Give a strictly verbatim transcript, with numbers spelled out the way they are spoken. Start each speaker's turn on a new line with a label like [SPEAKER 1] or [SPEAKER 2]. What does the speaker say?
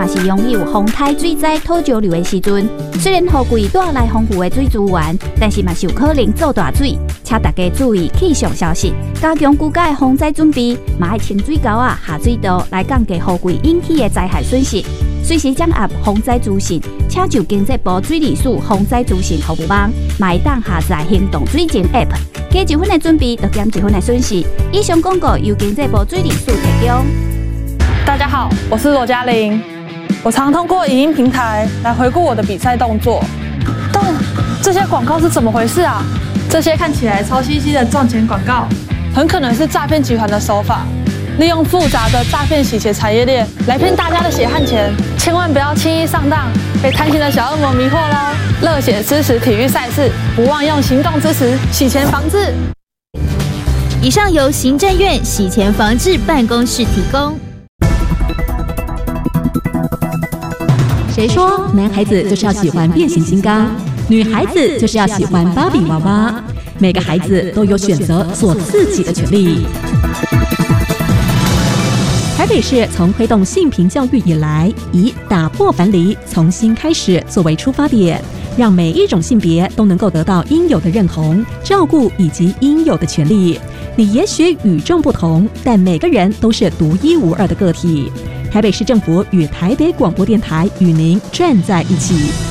[SPEAKER 1] 也是拥有风台水灾土石流的时阵，虽然雨季带来丰富的水资源，但是嘛是有可能造大水，请大家注意气象消息，加强居家的防灾准备，嘛要清水沟啊、下水道来降低雨季引起的灾害损失。随时掌握防灾资讯，请就经济部水利署防灾资讯服务网，嘛会当下载行动水情 App， 加一分的准备，就减一分的损失。以上广告由经济部水利署提供。
[SPEAKER 2] 大家好，我是罗嘉玲。我常通过影音平台来回顾我的比赛动作，但这些广告是怎么回事啊？
[SPEAKER 3] 这些看起来超稀奇的赚钱广告，
[SPEAKER 2] 很可能是诈骗集团的手法，利用复杂的诈骗洗钱产业链来骗大家的血汗钱，千万不要轻易上当，被贪心的小恶魔迷惑喽！热血支持体育赛事，不忘用行动支持洗钱防治。
[SPEAKER 4] 以上由行政院洗钱防治办公室提供。
[SPEAKER 5] 谁说男孩子就是要喜欢变形金刚，女孩子就是要喜欢芭比娃娃？每个孩子都有选择做自己的权利。台北市从推动性平教育以来，以打破樊篱、从新开始作为出发点，让每一种性别都能够得到应有的认同、照顾以及应有的权利。你也许与众不同，但每个人都是独一无二的个体。台北市政府与台北广播电台与您站在一起。